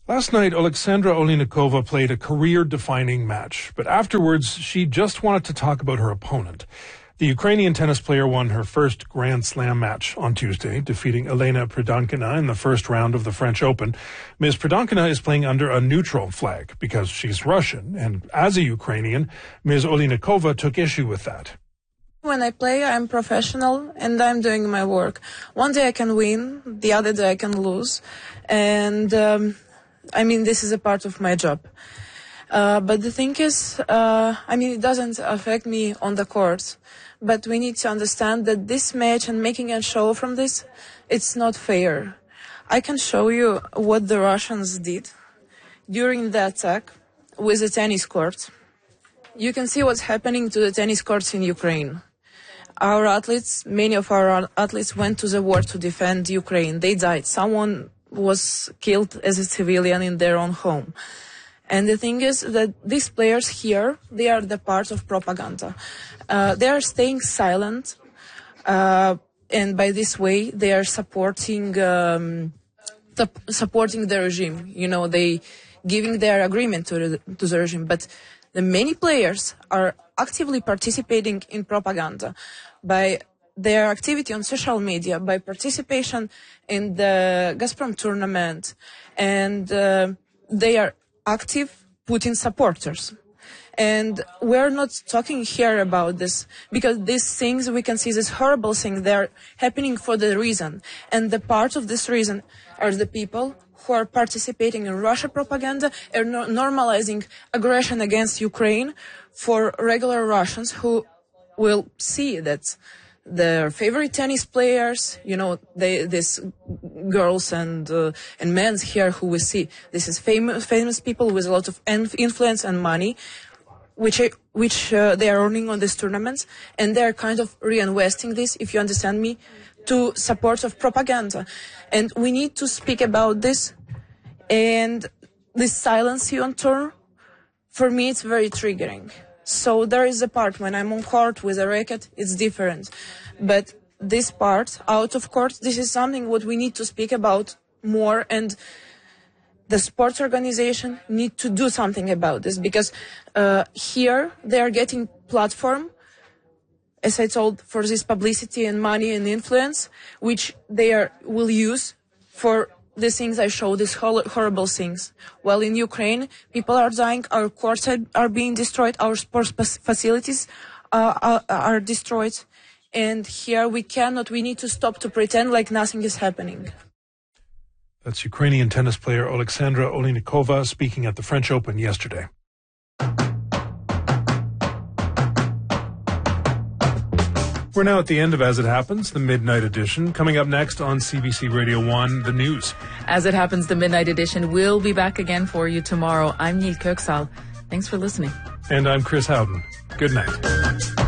Last night, Alexandra Oleinikova played a career-defining match, but afterwards, she just wanted to talk about her opponent. The Ukrainian tennis player won her first Grand Slam match on Tuesday, defeating Elena Pridonkina in the first round of the French Open. Ms. Pridonkina is playing under a neutral flag because she's Russian, and as a Ukrainian, Ms. Oleinikova took issue with that. When I play, I'm professional and I'm doing my work. One day I can win, the other day I can lose, and this is a part of my job. But the thing is, it doesn't affect me on the court. But we need to understand that this match and making a show from this, it's not fair. I can show you what the Russians did during the attack with the tennis court. You can see what's happening to the tennis courts in Ukraine. Many of our athletes went to the war to defend Ukraine. They died. Someone was killed as a civilian in their own home. And the thing is that these players here, they are the part of propaganda. They are staying silent, and by this way, they are supporting the regime. They giving their agreement to the regime. But the many players are actively participating in propaganda by their activity on social media, by participation in the Gazprom tournament, and they are active Putin supporters. And we're not talking here about this because these things, we can see these horrible things, they're happening for the reason. And the part of this reason are the people who are participating in Russia propaganda and normalizing aggression against Ukraine for regular Russians who will see that their favorite tennis players, these girls and men here who we see, this is famous people with a lot of influence and money, which they are earning on these tournaments, and they are kind of reinvesting this, if you understand me, to support of propaganda. And we need to speak about this, and this silence you on tour, for me, it's very triggering. So there is a part when I'm on court with a racket, it's different. But this part, out of court, this is something what we need to speak about more, and the sports organization need to do something about this because here they are getting platform, as I told, for this publicity and money and influence, which they will use for the things I show, these horrible things. While in Ukraine, people are dying, our courts are being destroyed, our sports facilities are destroyed. And here we need to stop to pretend like nothing is happening. That's Ukrainian tennis player Alexandra Oleinikova speaking at the French Open yesterday. We're now at the end of As It Happens, the Midnight Edition. Coming up next on CBC Radio 1, the news. As It Happens, the Midnight Edition will be back again for you tomorrow. I'm Neil Kirksall. Thanks for listening. And I'm Chris Howden. Good night.